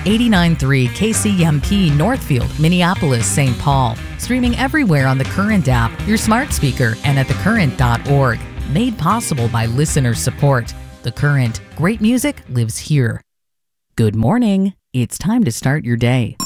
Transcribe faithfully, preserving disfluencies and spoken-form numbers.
eighty-nine point three K C M P Northfield, Minneapolis, Saint Paul. Streaming everywhere on the Current app, your smart speaker, and at the current dot org. Made possible by listener support. The Current. Great music lives here. Good morning. It's time to start your day.